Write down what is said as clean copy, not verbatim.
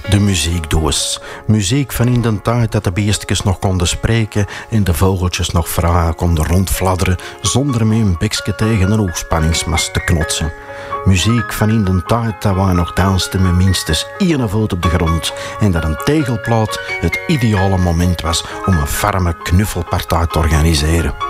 De muziekdoos. Muziek van in de tijd dat de beestjes nog konden spreken en de vogeltjes nog vragen konden rondfladderen zonder met hun bekje tegen een hoogspanningsmast te knotsen. Muziek van in de tijd dat wij nog dansten met minstens 1 voet op de grond en dat een tegelplaat het ideale moment was om een ferme knuffelpartij te organiseren.